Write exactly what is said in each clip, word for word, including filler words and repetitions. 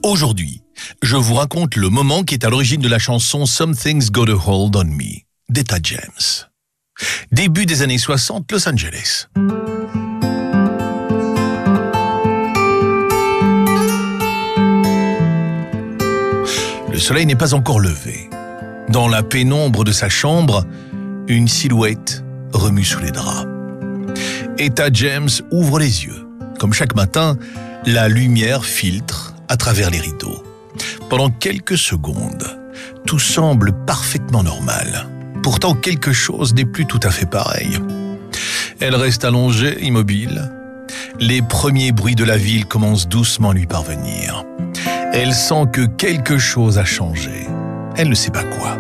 Aujourd'hui, je vous raconte le moment qui est à l'origine de la chanson Something's Got a Hold on Me d'Etta James. Début des années soixante, Los Angeles. Le soleil n'est pas encore levé. Dans la pénombre de sa chambre, une silhouette remue sous les draps. Etta James ouvre les yeux. Comme chaque matin, la lumière filtre à travers les rideaux. Pendant quelques secondes, tout semble parfaitement normal. Pourtant, quelque chose n'est plus tout à fait pareil. Elle reste allongée, immobile. Les premiers bruits de la ville commencent doucement à lui parvenir. Elle sent que quelque chose a changé. Elle ne sait pas quoi.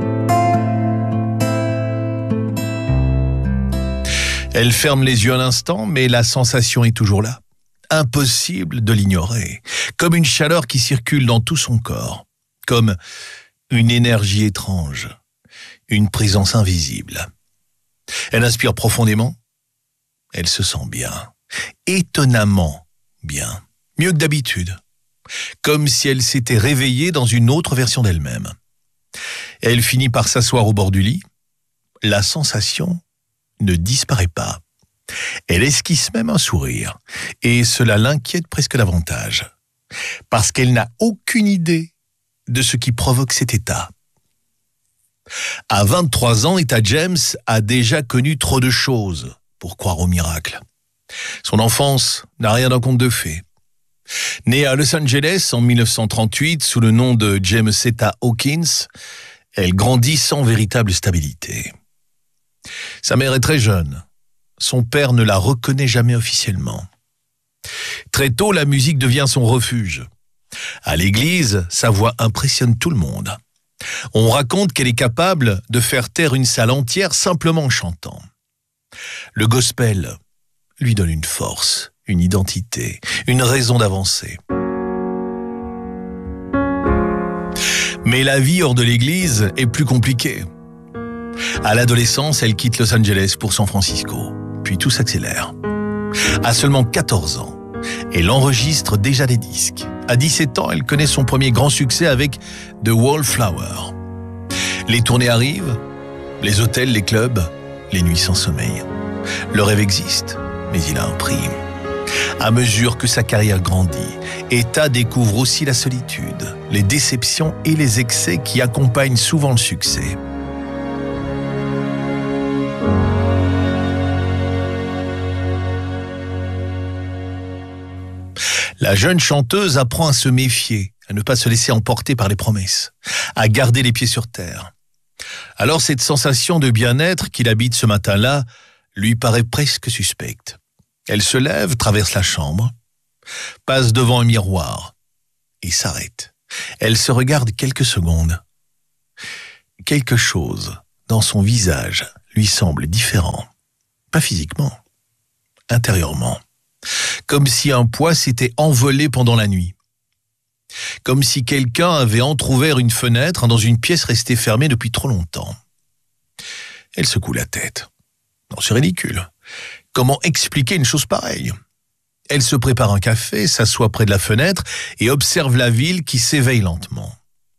Elle ferme les yeux un instant, mais la sensation est toujours là. Impossible de l'ignorer. Comme une chaleur qui circule dans tout son corps. Comme une énergie étrange. Une présence invisible. Elle inspire profondément. Elle se sent bien. Étonnamment bien. Mieux que d'habitude. Comme si elle s'était réveillée dans une autre version d'elle-même. Elle finit par s'asseoir au bord du lit. La sensation ne disparaît pas. Elle esquisse même un sourire, et cela l'inquiète presque davantage, parce qu'elle n'a aucune idée de ce qui provoque cet état. À vingt-trois ans, Etta James a déjà connu trop de choses pour croire au miracle. Son enfance n'a rien d'un conte de fées. Née à Los Angeles en mille neuf cent trente-huit sous le nom de Jamesetta Hawkins, elle grandit sans véritable stabilité. Sa mère est très jeune. Son père ne la reconnaît jamais officiellement. Très tôt, la musique devient son refuge. À l'église, sa voix impressionne tout le monde. On raconte qu'elle est capable de faire taire une salle entière simplement en chantant. Le gospel lui donne une force, une identité, une raison d'avancer. Mais la vie hors de l'église est plus compliquée. À l'adolescence, elle quitte Los Angeles pour San Francisco. Puis tout s'accélère. À seulement quatorze ans, elle enregistre déjà des disques. À dix-sept ans, elle connaît son premier grand succès avec The Wallflower. Les tournées arrivent, les hôtels, les clubs, les nuits sans sommeil. Le rêve existe, mais il a un prix. À mesure que sa carrière grandit, Etta découvre aussi la solitude, les déceptions et les excès qui accompagnent souvent le succès. La jeune chanteuse apprend à se méfier, à ne pas se laisser emporter par les promesses, à garder les pieds sur terre. Alors cette sensation de bien-être qu'il habite ce matin-là lui paraît presque suspecte. Elle se lève, traverse la chambre, passe devant un miroir et s'arrête. Elle se regarde quelques secondes. Quelque chose dans son visage lui semble différent. Pas physiquement, intérieurement. Comme si un poids s'était envolé pendant la nuit. Comme si quelqu'un avait entrouvert une fenêtre dans une pièce restée fermée depuis trop longtemps. Elle secoue la tête. Non, c'est ridicule. Comment expliquer une chose pareille? Elle se prépare un café, s'assoit près de la fenêtre et observe la ville qui s'éveille lentement.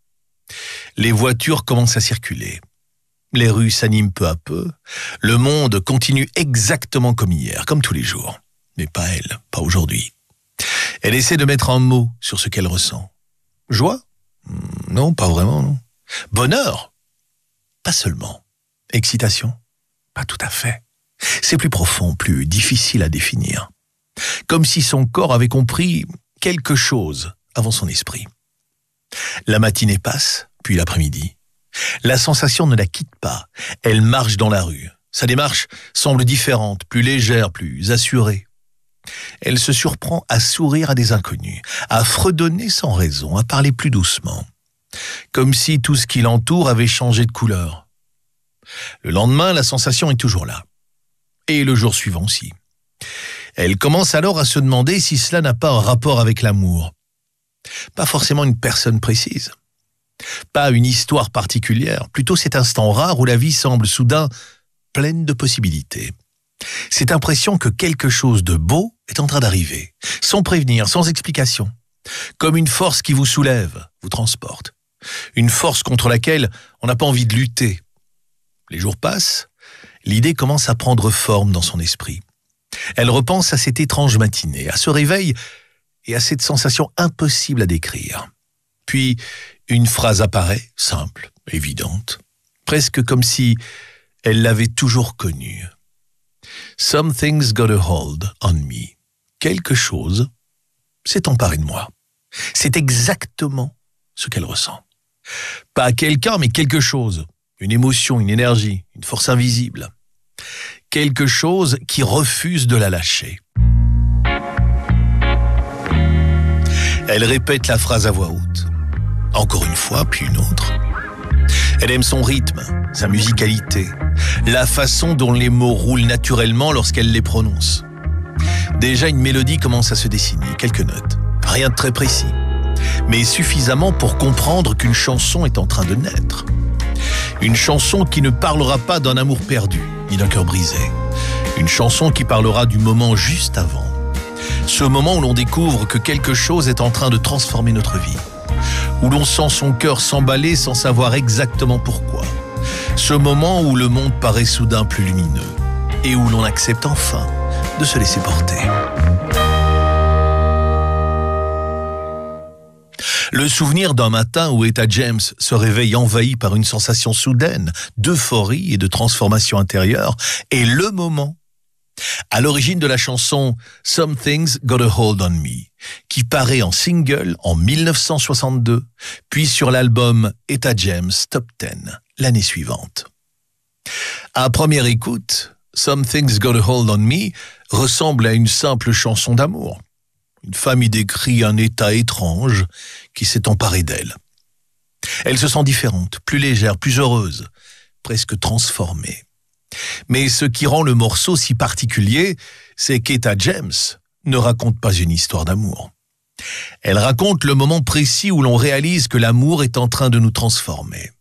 Les voitures commencent à circuler. Les rues s'animent peu à peu. Le monde continue exactement comme hier, comme tous les jours. Mais pas elle, pas aujourd'hui. Elle essaie de mettre un mot sur ce qu'elle ressent. Joie? Non, pas vraiment, non. Bonheur? Pas seulement. Excitation? Pas tout à fait. C'est plus profond, plus difficile à définir. Comme si son corps avait compris quelque chose avant son esprit. La matinée passe, puis l'après-midi. La sensation ne la quitte pas. Elle marche dans la rue. Sa démarche semble différente, plus légère, plus assurée. Elle se surprend à sourire à des inconnus, à fredonner sans raison, à parler plus doucement. Comme si tout ce qui l'entoure avait changé de couleur. Le lendemain, la sensation est toujours là. Et le jour suivant aussi. Elle commence alors à se demander si cela n'a pas un rapport avec l'amour. Pas forcément une personne précise. Pas une histoire particulière, plutôt cet instant rare où la vie semble soudain pleine de possibilités. Cette impression que quelque chose de beau est en train d'arriver, sans prévenir, sans explication. Comme une force qui vous soulève, vous transporte. Une force contre laquelle on n'a pas envie de lutter. Les jours passent, l'idée commence à prendre forme dans son esprit. Elle repense à cette étrange matinée, à ce réveil et à cette sensation impossible à décrire. Puis, une phrase apparaît, simple, évidente, presque comme si elle l'avait toujours connue. « Something's got a hold on me ». Quelque chose s'est emparé de moi. C'est exactement ce qu'elle ressent. Pas quelqu'un, mais quelque chose. Une émotion, une énergie, une force invisible. Quelque chose qui refuse de la lâcher. Elle répète la phrase à voix haute. Encore une fois, puis une autre. Elle aime son rythme, sa musicalité, la façon dont les mots roulent naturellement lorsqu'elle les prononce. Déjà, une mélodie commence à se dessiner, quelques notes. Rien de très précis, mais suffisamment pour comprendre qu'une chanson est en train de naître. Une chanson qui ne parlera pas d'un amour perdu, ni d'un cœur brisé. Une chanson qui parlera du moment juste avant. Ce moment où l'on découvre que quelque chose est en train de transformer notre vie. Où l'on sent son cœur s'emballer sans savoir exactement pourquoi. Ce moment où le monde paraît soudain plus lumineux. Et où l'on accepte enfin de se laisser porter. Le souvenir d'un matin où Etta James se réveille envahi par une sensation soudaine d'euphorie et de transformation intérieure est le moment à l'origine de la chanson « Something's Got a Hold on Me » qui paraît en single en mille neuf cent soixante-deux, puis sur l'album Etta James Top dix l'année suivante. À première écoute, « Something's Got a Hold on Me » ressemble à une simple chanson d'amour. Une femme y décrit un état étrange qui s'est emparé d'elle. Elle se sent différente, plus légère, plus heureuse, presque transformée. Mais ce qui rend le morceau si particulier, c'est qu'Etta James ne raconte pas une histoire d'amour. Elle raconte le moment précis où l'on réalise que l'amour est en train de nous transformer.